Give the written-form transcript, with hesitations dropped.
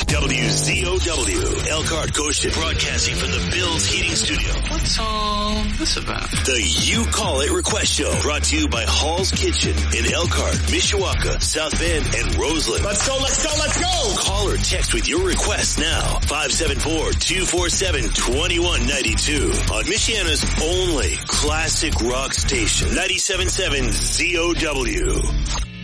WZOW, Elkhart Goshen, broadcasting from the Bills Heating Studio. What's all this about? The You Call It Request Show, brought to you by Hall's Kitchen in Elkhart, Mishawaka, South Bend, and Roseland. Let's go, let's go, let's go! Call or text with your request now. 574-247-2192 on Michiana's only classic rock station, 97.7 ZOW.